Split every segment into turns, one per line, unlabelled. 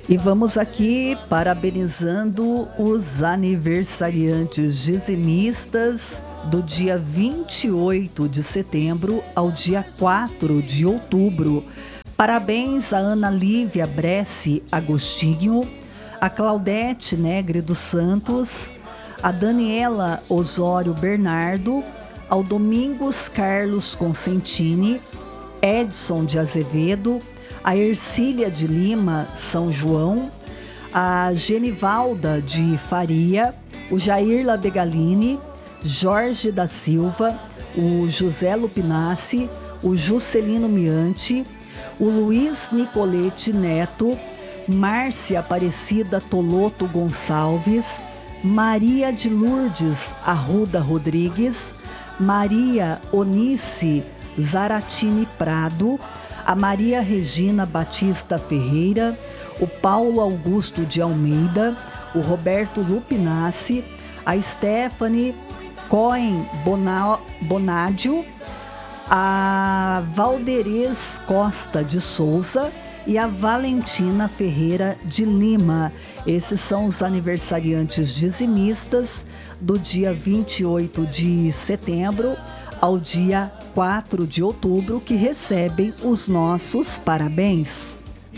E vamos aqui parabenizando os aniversariantes dizimistas do dia 28 de setembro ao dia 4 de outubro. Parabéns a Ana Lívia Bresci Agostinho, a Claudete Negre dos Santos, a Daniela Osório Bernardo, ao Domingos Carlos Consentini, Edson de Azevedo, a Ercília de Lima São João, a Genivalda de Faria, o Jair Labegalini, Jorge da Silva, o José Lupinassi, o Juscelino Miante, o Luiz Nicolete Neto, Márcia Aparecida Toloto Gonçalves, Maria de Lourdes Arruda Rodrigues, Maria Onice Zaratini Prado, a Maria Regina Batista Ferreira, o Paulo Augusto de Almeida, o Roberto Lupinassi, a Stephanie Cohen Bonadio, a Valderez Costa de Souza e a Valentina Ferreira de Lima. Esses são os aniversariantes dizimistas do dia 28 de setembro ao dia 4 de outubro, que recebem os nossos parabéns.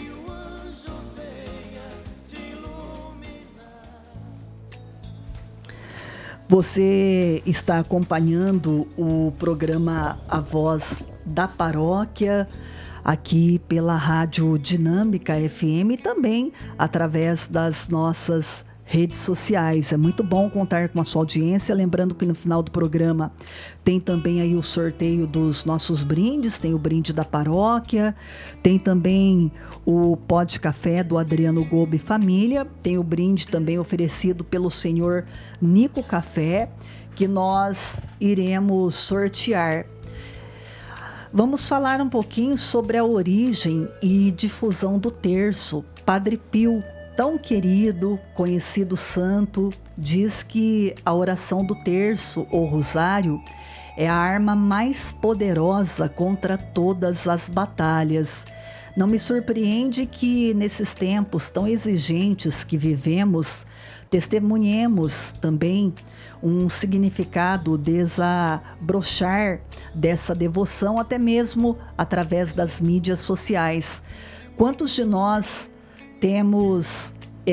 Você está acompanhando o programa A Voz da Paróquia, aqui pela Rádio Dinâmica FM e também através das nossas redes sociais. É muito bom contar com a sua audiência, lembrando que no final do programa tem também aí o sorteio dos nossos brindes, tem o brinde da paróquia, tem também o pó de café do Adriano Gobi Família, tem o brinde também oferecido pelo senhor Nico Café, que nós iremos sortear. Vamos falar um pouquinho sobre a origem e difusão do terço. Padre Pio, tão querido, conhecido santo, diz que a oração do terço ou rosário é a arma mais poderosa contra todas as batalhas. Não me surpreende que nesses tempos tão exigentes que vivemos, testemunhemos também um significado desabrochar dessa devoção, até mesmo através das mídias sociais. Quantos de nós temos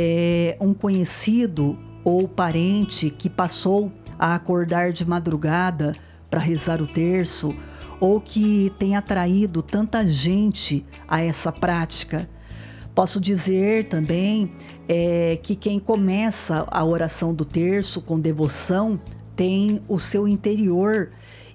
um conhecido ou parente que passou a acordar de madrugada para rezar o terço, ou que tem atraído tanta gente a essa prática? Posso dizer também que quem começa a oração do terço com devoção tem o seu interior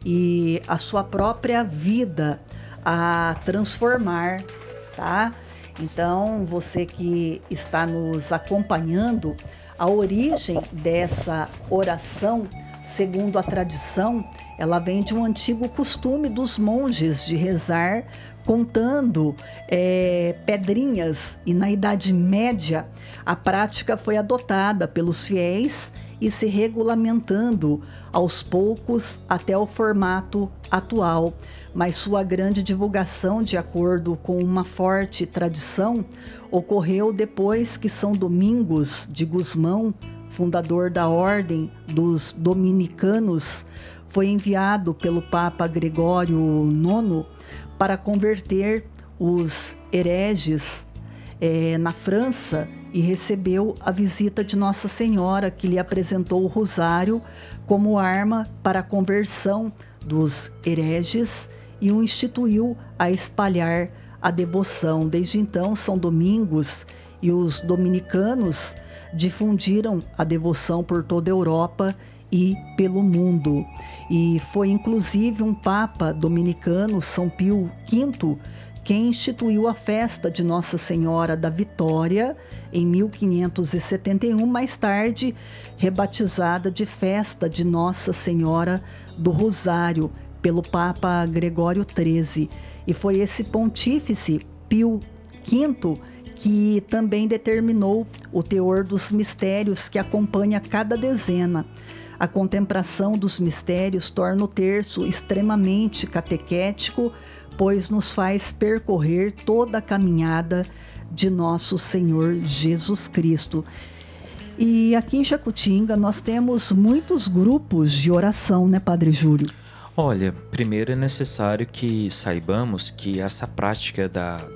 e a sua própria vida a transformar, tá? Então, você que está nos acompanhando, a origem dessa oração, segundo a tradição, ela vem de um antigo costume dos monges de rezar contando pedrinhas, e na Idade Média a prática foi adotada pelos fiéis e se regulamentando aos poucos até o formato atual, mas sua grande divulgação, de acordo com uma forte tradição, ocorreu depois que São Domingos de Gusmão, fundador da Ordem dos Dominicanos, foi enviado pelo Papa Gregório IX para converter os hereges na França, e recebeu a visita de Nossa Senhora, que lhe apresentou o rosário como arma para a conversão dos hereges e o instituiu a espalhar a devoção. Desde então, São Domingos e os dominicanos difundiram a devoção por toda a Europa e pelo mundo. E foi inclusive um Papa dominicano, São Pio V, quem instituiu a festa de Nossa Senhora da Vitória em 1571, mais tarde rebatizada de Festa de Nossa Senhora do Rosário pelo Papa Gregório XIII. E foi esse pontífice Pio V que também determinou o teor dos mistérios que acompanha cada dezena. A contemplação dos mistérios torna o terço extremamente catequético, pois nos faz percorrer toda a caminhada de nosso Senhor Jesus Cristo. E aqui em Jacutinga nós temos muitos grupos de oração, né, Padre Júlio?
Olha, primeiro é necessário que saibamos que essa prática da